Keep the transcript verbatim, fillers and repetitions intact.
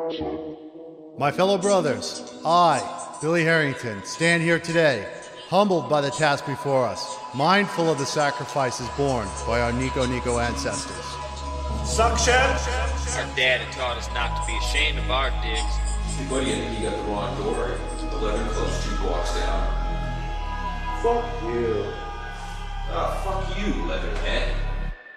My fellow brothers, I, Billy Harrington, stand here today, humbled by the task before us, mindful of the sacrifices borne by our Nico Nico ancestors. Suction! Our dad had taught us not to be ashamed of our digs. Hey buddy, I think you got the wrong door. eleven close two blocks down. Fuck you. Ah, fuck you, Leatherhead.